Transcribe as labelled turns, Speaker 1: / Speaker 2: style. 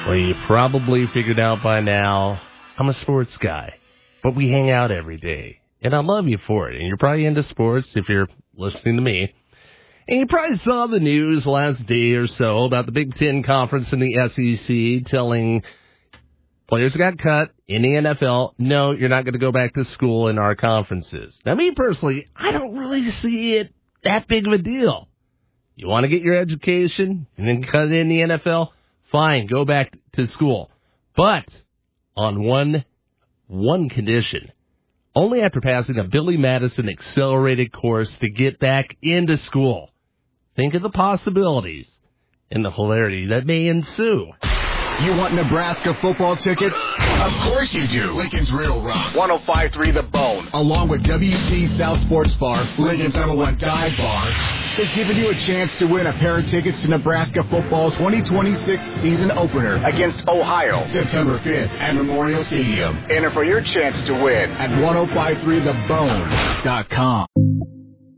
Speaker 1: Well, you probably figured out by now, I'm a sports guy, but we hang out every day, and I love you for it. And you're probably into sports if you're listening to me. And you probably saw the news last day or so about the Big Ten Conference in the SEC telling players who got cut in the NFL, no, you're not going to go back to school in our conferences. Now, me personally, I don't really see it that big of a deal. You want to get your education and then cut in the NFL? Fine, go back to school. But on one condition. Only after passing a Billy Madison accelerated course to get back into school. Think of the possibilities and the hilarity that may ensue.
Speaker 2: You want Nebraska football tickets?
Speaker 3: Of course you do. Lincoln's Real Rock.
Speaker 2: 105.3 The Bone, along with WC South Sports Bar, Lincoln's #1 dive bar, is giving you a chance to win a pair of tickets to Nebraska football's 2026 season opener against Ohio, September 5th at Memorial Stadium. Enter for your chance to win at 1053thebone.com.